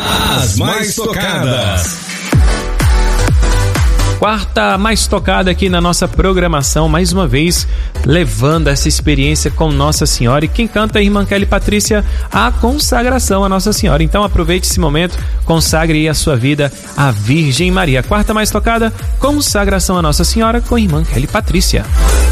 As mais tocadas. Quarta mais tocada aqui na nossa programação, mais uma vez levando essa experiência com Nossa Senhora. E quem canta é a irmã Kelly Patrícia, a consagração a Nossa Senhora. Então aproveite esse momento, consagre a sua vida à Virgem Maria. Quarta mais tocada, consagração a Nossa Senhora com a irmã Kelly Patrícia.